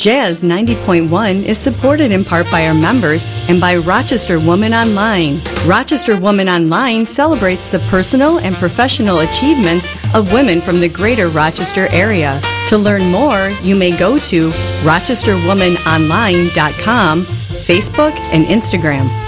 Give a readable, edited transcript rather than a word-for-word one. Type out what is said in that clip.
Jazz 90.1 is supported in part by our members and by Rochester Woman Online. Rochester Woman Online celebrates the personal and professional achievements of women from the greater Rochester area. To learn more, you may go to rochesterwomanonline.com, Facebook, and Instagram.